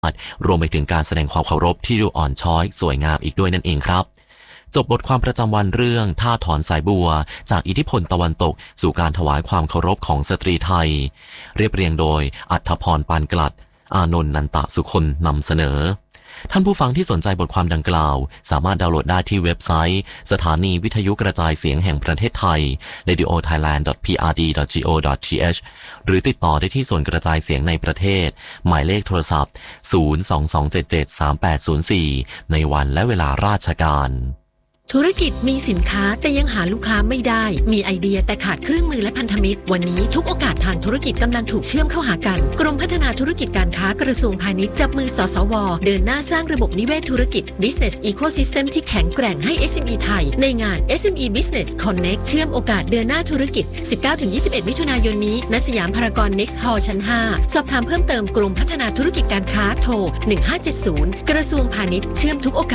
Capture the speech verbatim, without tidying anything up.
รวมไปถึงการแสดงความเคารพที่ดูอ่อนช้อยสวยงามอีกด้วยนั่นเองครับจบบทความประจำวันเรื่องท่าถอนสายบัวจากอิทธิพลตะวันตกสู่การถวายความเคารพของสตรีไทยเรียบเรียงโดยอัฏฐพรปานกลัดอานนท์นันตะสุคนนำเสนอท่านผู้ฟังที่สนใจบทความดังกล่าวสามารถดาวน์โหลดได้ที่เว็บไซต์สถานีวิทยุกระจายเสียงแห่งประเทศไทย เรดิโอไทยแลนด์ ดอท พี อาร์ ดี ดอท จี โอ ดอท ที เอช หรือติดต่อได้ที่ส่วนกระจายเสียงในประเทศหมายเลขโทรศัพท์ ศูนย์ สอง สอง เจ็ด เจ็ด สาม แปด ศูนย์ สี่ ในวันและเวลาราชการธุรกิจมีสินค้าแต่ยังหาลูกค้าไม่ได้มีไอเดียแต่ขาดเครื่องมือและพันธมิตรวันนี้ทุกโอกาสทางธุรกิจกำลังถูกเชื่อมเข้าหากันกรมพัฒนาธุรกิจการค้ากระทรวงพาณิชย์จับมือสสวเดินหน้าสร้างระบบนิเวศธุรกิจ Business Ecosystem ที่แข็งแกร่งให้ เอส เอ็ม อี ไทยในงาน เอส เอ็ม อี Business Connect เชื่อมโอกาสเดินหน้าธุรกิจ สิบเก้าถึงยี่สิบเอ็ด มิถุนายนนี้ณสยามพารากอน Next Hall ชั้น ห้าสอบถามเพิ่มเติมกรมพัฒนาธุรกิจการค้าโทรหนึ่งห้าเจ็ดศูนย์กระทรวงพาณิชย์เชื่อมทุกโอกาส